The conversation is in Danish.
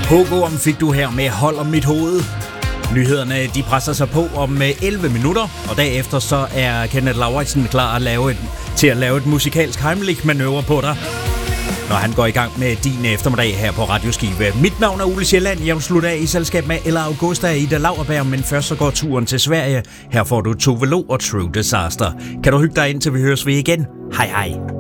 Pogo'en fik du her med Hold om mit hoved. Nyhederne de presser sig på om 11 minutter, og derefter så er Kenneth Lauritsen klar til at lave et musikalsk Heimlich-manøvre på dig, når han går i gang med din eftermiddag her på Radioskive. Mit navn er Ole Sjælland. Jeg vil slutte af i selskab med Ella Augusta og Ida Lauerberg, men først så går turen til Sverige. Her får du Tove Lo og True Disaster. Kan du hygge dig indtil vi høres ved igen? Hej hej.